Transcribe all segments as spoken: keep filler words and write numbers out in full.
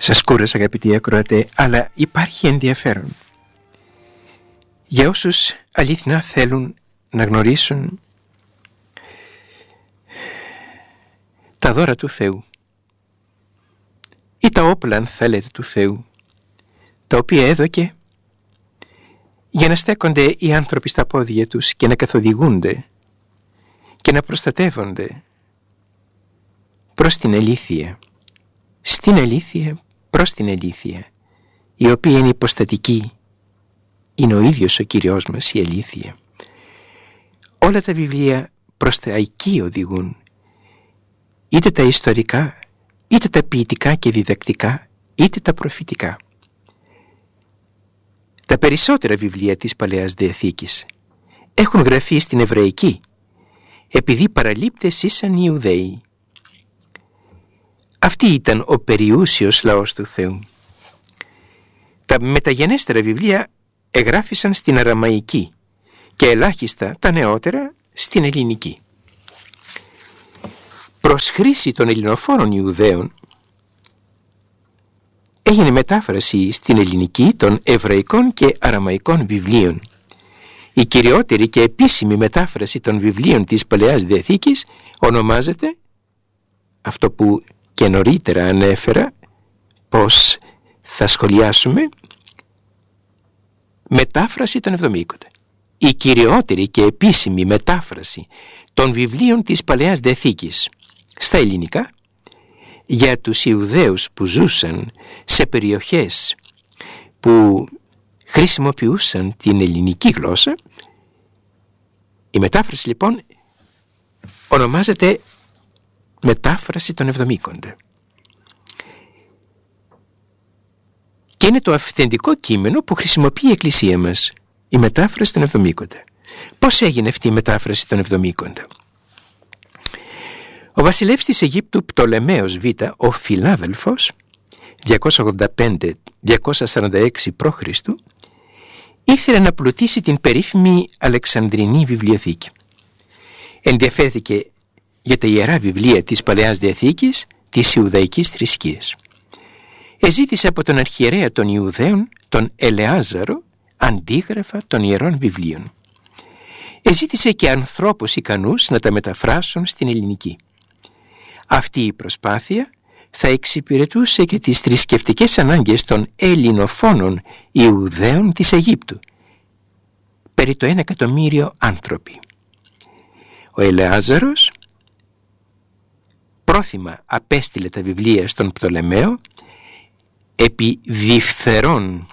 Σας κούρασα, αγαπητοί ακροατέ, αλλά υπάρχει ενδιαφέρον. Για όσους αληθινά θέλουν να γνωρίσουν τα δώρα του Θεού ή τα όπλα, αν θέλετε, του Θεού, τα οποία έδωκε για να στέκονται οι άνθρωποι στα πόδια τους και να καθοδηγούνται και να προστατεύονται προς την αλήθεια, στην αλήθεια, προς την αλήθεια, η οποία είναι υποστατική, είναι ο ίδιος ο Κύριος μας, η αλήθεια. Όλα τα βιβλία προς τα εκεί οδηγούν, είτε τα ιστορικά, είτε τα ποιητικά και διδακτικά, είτε τα προφητικά. Τα περισσότερα βιβλία της Παλαιάς Διαθήκης έχουν γραφεί στην Εβραϊκή, επειδή παραλήπτες ήσαν οι Ιουδαίοι. Αυτή ήταν ο περιούσιος λαός του Θεού. Τα μεταγενέστερα βιβλία εγγράφησαν στην Αραμαϊκή και ελάχιστα τα νεότερα στην Ελληνική. Προς χρήση των ελληνοφόρων Ιουδαίων έγινε μετάφραση στην Ελληνική των Εβραϊκών και Αραμαϊκών βιβλίων. Η κυριότερη και επίσημη μετάφραση των βιβλίων της Παλαιάς Διαθήκης ονομάζεται αυτό που και νωρίτερα ανέφερα, πως θα σχολιάσουμε, μετάφραση των Εβδομήκοντα. Η κυριότερη και επίσημη μετάφραση των βιβλίων της Παλαιάς Διαθήκης στα ελληνικά για τους Ιουδαίους που ζούσαν σε περιοχές που χρησιμοποιούσαν την ελληνική γλώσσα. Η μετάφραση λοιπόν ονομάζεται μετάφραση των Εβδομήκοντα. Και είναι το αυθεντικό κείμενο που χρησιμοποιεί η Εκκλησία μας, η μετάφραση των Εβδομήκοντα. Πώς έγινε αυτή η μετάφραση των Εβδομήκοντα? Ο βασιλεύς της Αιγύπτου Πτολεμαίος Β, ο Φιλάδελφος, διακόσια ογδόντα πέντε με διακόσια σαράντα έξι π.Χ., ήθελε να πλουτίσει την περίφημη Αλεξανδρινή βιβλιοθήκη. Ενδιαφέρθηκε για τα ιερά βιβλία της Παλαιάς Διαθήκης της Ιουδαϊκής θρησκείας. Εζήτησε από τον αρχιερέα των Ιουδαίων, τον Ελεάζαρο, αντίγραφα των ιερών βιβλίων. Εζήτησε και ανθρώπους ικανούς να τα μεταφράσουν στην ελληνική. Αυτή η προσπάθεια θα εξυπηρετούσε και τις θρησκευτικές ανάγκες των ελληνοφώνων Ιουδαίων της Αιγύπτου, περί το ένα εκατομμύριο άνθρωποι. Ο Ελεάζαρος πρόθυμα απέστειλε τα βιβλία στον Πτολεμαίο επί διφθερών.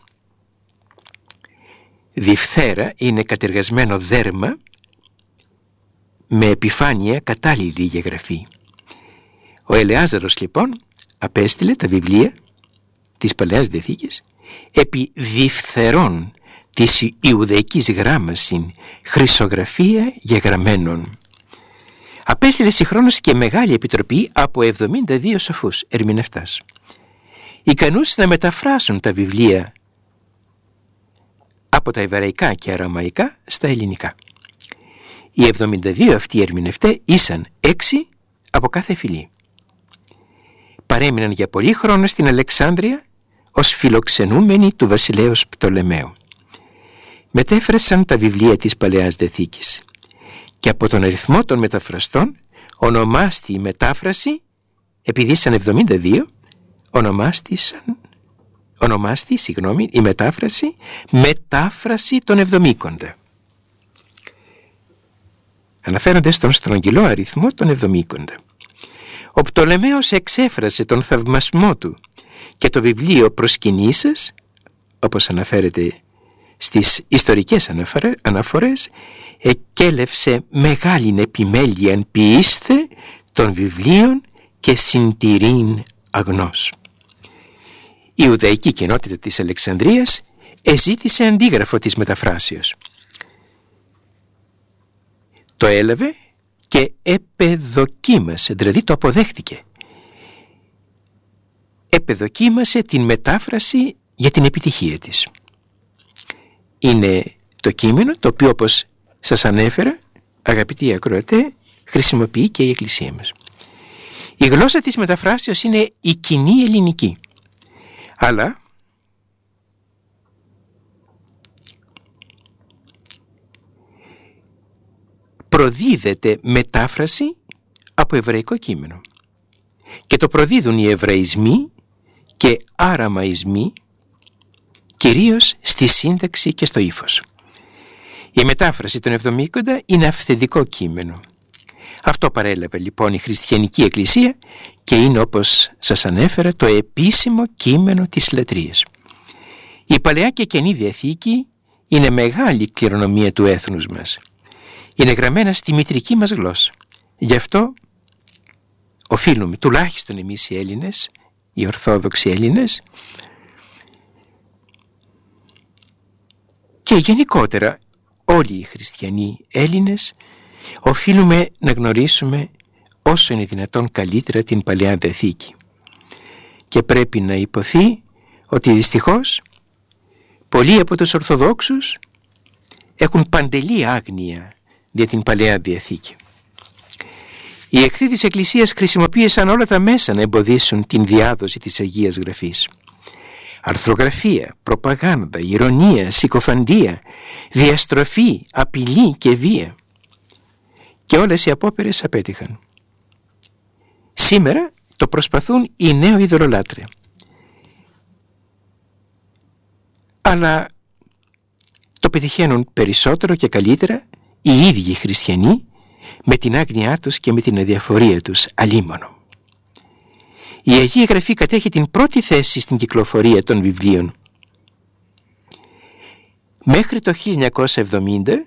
Διφθέρα είναι κατεργασμένο δέρμα με επιφάνεια κατάλληλη για γραφή. Ο Ελεάζαρος λοιπόν απέστειλε τα βιβλία της Παλαιάς Διαθήκης επί διφθερών της Ιουδαϊκής γράμμασιν, χρυσογραφία γεγραμμένων. Απέστειλε συγχρόνως και μεγάλη επιτροπή από εβδομήντα δύο σοφούς ερμηνευτάς, ικανούς να μεταφράσουν τα βιβλία από τα εβραϊκά και αραμαϊκά στα ελληνικά. Οι εβδομήντα δύο αυτοί ερμηνευτές ήσαν έξι από κάθε φυλή. Παρέμειναν για πολύ χρόνο στην Αλεξάνδρεια ως φιλοξενούμενοι του βασιλέως Πτολεμαίου. Μετέφρασαν τα βιβλία της Παλαιάς Διαθήκης και από τον αριθμό των μεταφραστών ονομάστη η μετάφραση, επειδή ήσαν εβδομήντα δύο, ονομάστησαν, ονομάστη, συγγνώμη, η μετάφραση μετάφραση των Εβδομήκοντα. Αναφέρονται στον στρογγυλό αριθμό των Εβδομήκοντα. Ο Πτολεμαίος εξέφρασε τον θαυμασμό του και το βιβλίο προσκυνήσας, όπως αναφέρεται στις ιστορικές αναφορές, εκέλευσε μεγάλην επιμέλειαν ποιήσθε των βιβλίων και συντηρήν αγνός. Η Ιουδαϊκή κοινότητα της Αλεξανδρίας εζήτησε αντίγραφο της μεταφράσεως. Το έλαβε και επεδοκίμασε, δηλαδή το αποδέχτηκε. Επεδοκίμασε την μετάφραση για την επιτυχία της. Είναι το κείμενο το οποίο, όπως σας ανέφερα, αγαπητοί ακροατέ, χρησιμοποιεί και η Εκκλησία μας. Η γλώσσα της μεταφράσεως είναι η κοινή ελληνική. Αλλά προδίδεται μετάφραση από εβραϊκό κείμενο. Και το προδίδουν οι εβραϊσμοί και αραμαϊσμοί, κυρίως στη σύνταξη και στο ύφος. Η μετάφραση των εβδομήκοντα είναι αυθεντικό κείμενο. Αυτό παρέλαβε λοιπόν η Χριστιανική Εκκλησία και είναι, όπως σας ανέφερα, το επίσημο κείμενο της λατρείας. Η Παλαιά και Καινή Διαθήκη είναι μεγάλη κληρονομία του έθνους μας. Είναι γραμμένα στη μητρική μας γλώσσα. Γι' αυτό οφείλουμε, τουλάχιστον εμείς οι Έλληνες, οι Ορθόδοξοι Έλληνες, και γενικότερα όλοι οι χριστιανοί Έλληνες, οφείλουμε να γνωρίσουμε όσο είναι δυνατόν καλύτερα την Παλαιά Διαθήκη. Και πρέπει να υποθεί ότι δυστυχώς πολλοί από τους Ορθοδόξους έχουν παντελή άγνοια για την Παλαιά Διαθήκη. Οι εχθροί της Εκκλησίας χρησιμοποίησαν όλα τα μέσα να εμποδίσουν την διάδοση της Αγίας Γραφής. Αρθρογραφία, προπαγάνδα, ηρωνία, συκοφαντία, διαστροφή, απειλή και βία. Και όλες οι απόπειρες απέτυχαν. Σήμερα το προσπαθούν οι νέοι ειδωλολάτρες. Αλλά το πετυχαίνουν περισσότερο και καλύτερα οι ίδιοι χριστιανοί, με την άγνοιά τους και με την αδιαφορία τους αλίμονο. Η Αγία Γραφή κατέχει την πρώτη θέση στην κυκλοφορία των βιβλίων. Μέχρι το χίλια εννιακόσια εβδομήντα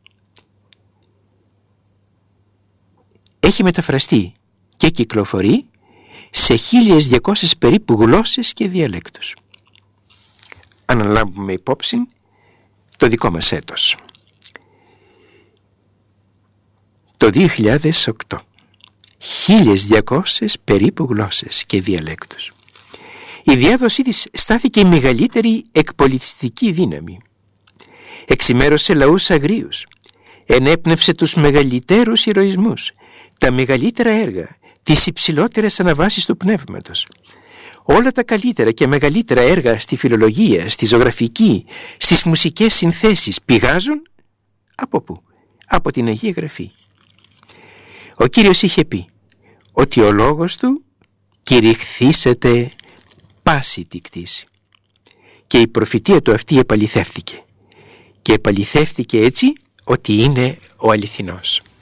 έχει μεταφραστεί και κυκλοφορεί σε χίλιες διακόσιες περίπου γλώσσες και διαλέκτους. Αν αναλάβουμε υπόψη το δικό μας έτος. Το δύο χιλιάδες οκτώ, χίλιες διακόσιες περίπου γλώσσες και διαλέκτους. Η διάδοσή της στάθηκε η μεγαλύτερη εκπολιτιστική δύναμη. Εξημέρωσε λαούς αγρίους, ενέπνευσε τους μεγαλύτερους ηρωισμούς, τα μεγαλύτερα έργα, τις υψηλότερες αναβάσεις του πνεύματος. Όλα τα καλύτερα και μεγαλύτερα έργα στη φιλολογία, στη ζωγραφική, στις μουσικές συνθέσεις πηγάζουν από πού? Από την Αγία Γραφή. Ο Κύριος είχε πει ότι ο λόγος του κηρυχθήσεται πάση τη κτήση. Και η προφητεία του αυτή επαληθεύτηκε. Και επαληθεύτηκε έτσι ότι είναι ο αληθινός.